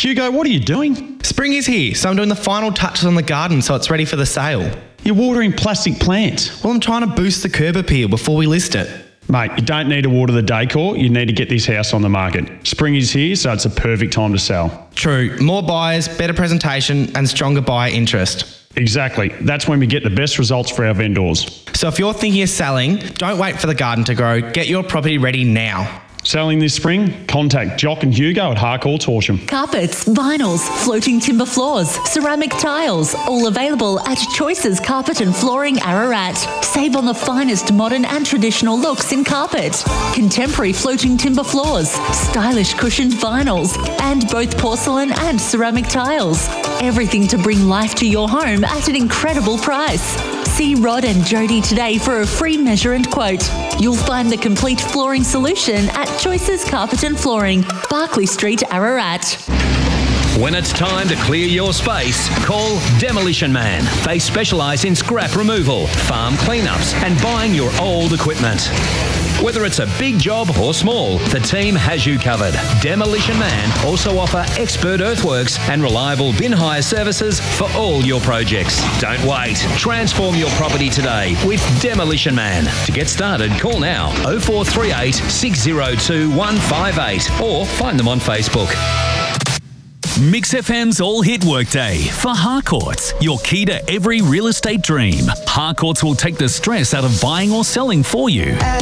Hugo, what are you doing? Spring is here, so I'm doing the final touches on the garden so it's ready for the sale. You're watering plastic plants. Well, I'm trying to boost the curb appeal before we list it. Mate, you don't need to water the decor. You need to get this house on the market. Spring is here, so it's a perfect time to sell. True. More buyers, better presentation and stronger buyer interest. Exactly. That's when we get the best results for our vendors. So if you're thinking of selling, don't wait for the garden to grow. Get your property ready now. Selling this spring? Contact Jock and Hugo at Harcourts Horsham. Carpets, vinyls, floating timber floors, ceramic tiles, all available at Choices Carpet and Flooring Ararat. Save on the finest modern and traditional looks in carpet, contemporary floating timber floors, stylish cushioned vinyls, and both porcelain and ceramic tiles. Everything to bring life to your home at an incredible price. See Rod and Jody today for a free measure and quote. You'll find the complete flooring solution at Choices Carpet and Flooring, Barclay Street, Ararat. When it's time to clear your space, call Demolition Man. They specialise in scrap removal, farm cleanups and buying your old equipment. Whether it's a big job or small, the team has you covered. Demolition Man also offer expert earthworks and reliable bin hire services for all your projects. Don't wait. Transform your property today with Demolition Man. To get started, call now 0438 602 158 or find them on Facebook. Mix FM's All Hit Workday for Harcourts, your key to every real estate dream. Harcourts will take the stress out of buying or selling for you.